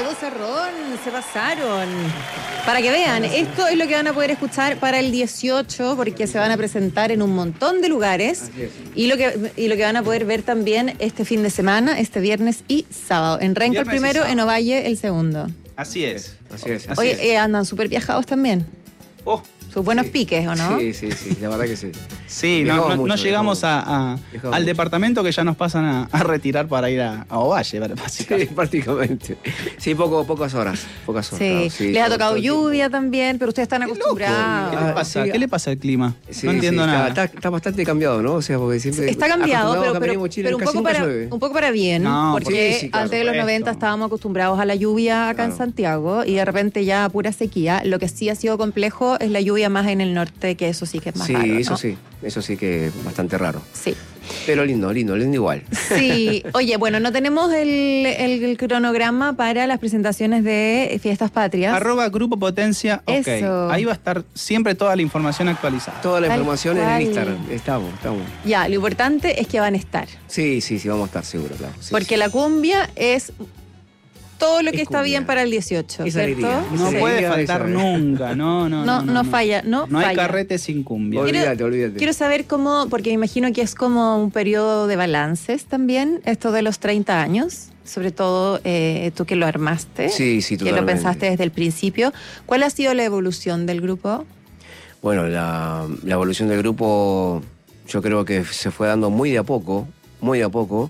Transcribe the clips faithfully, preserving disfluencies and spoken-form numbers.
Bozarrón, se pasaron. Para que vean, esto es lo que van a poder escuchar para el dieciocho, porque se van a presentar en un montón de lugares. Y lo que, y lo que van a poder ver también este fin de semana, este viernes y sábado. En Renca el primero, en Ovalle el segundo. Así es. Así es. Así Oye, es. Eh, andan súper viajados también. Oh. Sus buenos Sí. piques, ¿o no? Sí, sí, sí, la verdad que sí. Sí, no, Viajamos no, mucho, no llegamos viajamos. a, a- Viajamos al mucho. departamento que ya nos pasan a, a retirar para ir a, a Ovalle, Sí, básicamente. prácticamente. Sí, poco, pocas horas. Pocas horas. Sí. claro, sí, Les ha todo- tocado todo el tiempo. lluvia también, pero ustedes están ¿Qué le acostumbrados. pasa? sí, ¿Qué le pasa al clima? Sí, no entiendo sí, nada. Está, está, está bastante cambiado, ¿no? O sea, porque siempre. Está cambiado, pero, acostumbrados a pero, caminar mochila, pero un, casi poco nunca para, llueve. un poco para bien, No, porque sí, sí, claro, antes de los por noventa esto. estábamos acostumbrados a la lluvia acá en Claro. Santiago y de repente ya pura sequía. Lo que sí ha sido complejo es la lluvia más en el norte, que eso sí que es más Sí, raro, ¿no? eso sí. Eso sí que es bastante raro. Sí. Pero lindo, lindo, lindo igual. Sí, oye, bueno, no tenemos el, el- el cronograma para las presentaciones de Fiestas Patrias. Arroba Grupo Potencia, ok. Eso. Ahí va a estar siempre toda la información actualizada. Toda la Tal información en cual. el Instagram. Estamos, estamos. Ya, lo importante es que van a estar, Sí, sí, sí, vamos a estar seguros, claro. Sí, porque sí. la cumbia es todo lo que Es está cumbia. bien para el dieciocho, Es ¿cierto? alegría. No Sí. puede Sí, faltar esa- nunca, no, no, No, no falla, no No hay falla. carrete sin cumbia. Olvídate, Quiero- olvídate. Quiero saber cómo, porque me imagino que es como un periodo de balances también, esto de los treinta años, sobre todo eh, tú que lo armaste, Sí, sí, que lo totalmente. pensaste desde el principio. ¿Cuál ha sido la evolución del grupo? Bueno, la, la evolución del grupo yo creo que se fue dando muy de a poco, muy de a poco.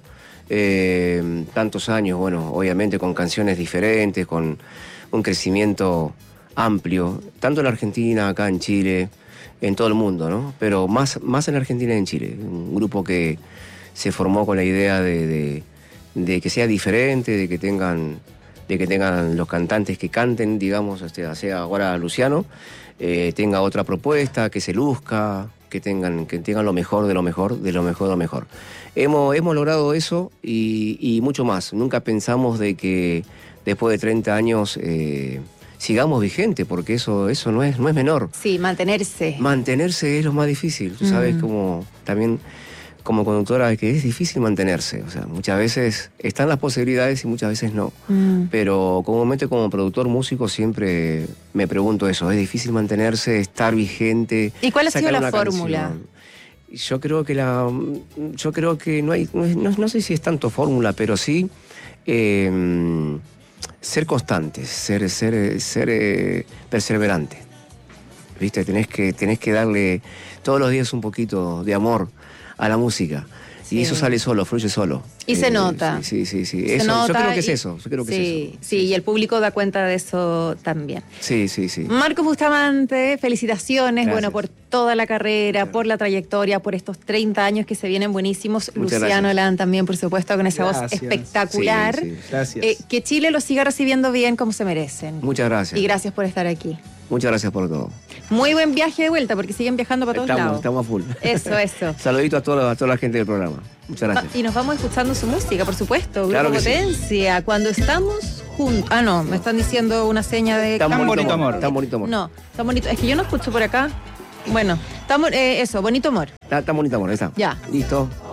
Eh, tantos años, bueno, obviamente con canciones diferentes, con un crecimiento amplio, tanto en la Argentina, acá en Chile, en todo el mundo, ¿no? Pero más, más en Argentina y en Chile. Un grupo que se formó con la idea de, de- de que sea diferente, de que tengan, de que tengan los cantantes que canten, digamos, o sea, sea ahora Luciano, eh, tenga otra propuesta, que se luzca, que tengan, que tengan lo mejor de lo mejor, de lo mejor de lo mejor. Hemos, hemos logrado eso y, y mucho más. Nunca pensamos de que después de treinta años eh, sigamos vigentes, porque eso, eso no es, no es menor. Sí, mantenerse. Mantenerse es lo más difícil. Tú sabes, Mm. como también como conductora, que es difícil mantenerse. O sea, muchas veces están las posibilidades y muchas veces no. Mm. Pero comúnmente como productor músico siempre me pregunto eso, ¿es difícil mantenerse, estar vigente? ¿Y cuál ha sido sacar la una fórmula? canción? Yo creo que la yo creo que no hay no, es- no- no sé si es tanto fórmula, pero sí eh, ser constantes, ser ser ser eh, perseverante. ¿Viste? Tenés que tenés que darle todos los días un poquito de amor a la música. Sí. Y eso sale solo, fluye solo. Y se nota. Sí, sí, sí. sí. Se Eso, yo nota creo que es y- eso. Yo creo que sí, es eso. sí, y el público da cuenta de eso también. Sí, sí, sí. Marcos Bustamante, felicitaciones, Gracias. bueno, por toda la carrera, por la trayectoria, por estos treinta años que se vienen buenísimos. Muchas Luciano gracias. Lan también, por supuesto, con esa voz Gracias. espectacular. Sí, sí. Gracias. Eh, que Chile los siga recibiendo bien como se merecen. Muchas gracias. Y gracias por estar aquí. Muchas gracias por todo. Muy buen viaje de vuelta, porque siguen viajando para todos Estamos, lados. estamos a full. Eso, eso. Saludito a toda, a toda la gente del programa. Muchas Va- gracias. Y nos vamos escuchando su música, por supuesto. Grupo Claro que sí. Potencia. Cuando estamos juntos. Ah, no, me están diciendo una seña de. Tan, Tan bonito, bonito amor. amor. Tan bonito amor. No, tan bonito. Es que yo no escucho por acá. Bueno, estamos, eh, eso, bonito amor. Tan, tan bonito amor, ahí está. Ya. Listo.